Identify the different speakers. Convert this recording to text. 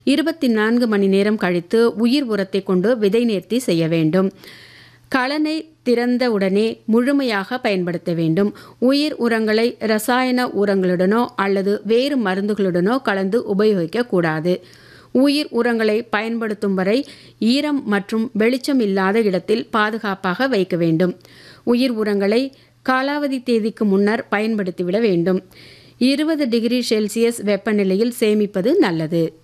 Speaker 1: 24 மணி நேரம் கழித்து உயிர் உரத்தை கொண்டு விதை நேர்த்தி செய்ய வேண்டும். களனை திறந்த உடனே முழுமையாக பயன்படுத்த வேண்டும். உயிர் உரங்களை ரசாயன உரங்களுடனோ அல்லது வேறு மருந்துகளுடனோ கலந்து உபயோகிக்க கூடாது. உயிர் உரங்களை பயன்படுத்தும் வரை ஈரம் மற்றும் வெளிச்சம் இல்லாத இடத்தில் பாதுகாப்பாக வைக்க வேண்டும். உயிர் உரங்களை காலாவதி தேதிக்கு முன்னர் பயன்படுத்திவிட வேண்டும். 20 டிகிரி செல்சியஸ் வெப்பநிலையில் சேமிப்பது நல்லது.